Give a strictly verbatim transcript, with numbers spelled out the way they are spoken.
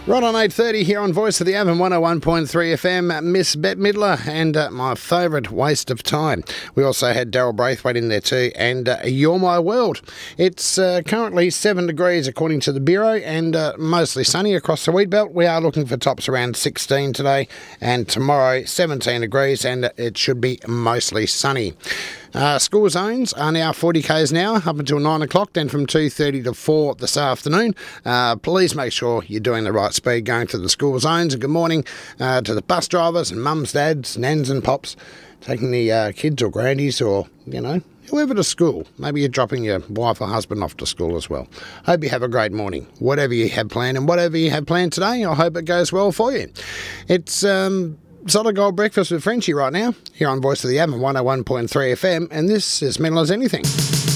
Right on eight thirty here on Voice of the Avon one oh one point three F M, Miss Bette Midler and uh, my favourite waste of time. We also had Daryl Braithwaite in there too and uh, You're My World. It's uh, currently seven degrees according to the Bureau and uh, mostly sunny across the wheat belt. We are looking for tops around sixteen today and tomorrow seventeen degrees and it should be mostly sunny. Uh, school zones are now forty k's an hour up until nine o'clock, then from two thirty to four this afternoon. Uh, please make sure you're doing the right speed going to the school zones. And good morning uh, to the bus drivers and mums, dads, nans and pops taking the uh, kids or grandies or, you know, whoever to school. Maybe you're dropping your wife or husband off to school as well. Hope you have a great morning. Whatever you have planned and whatever you have planned today, I hope it goes well for you. It's... um. Solid Gold Breakfast with Frenchie right now, here on Voice of the Avon one oh one point three F M, and this is Mental as Anything.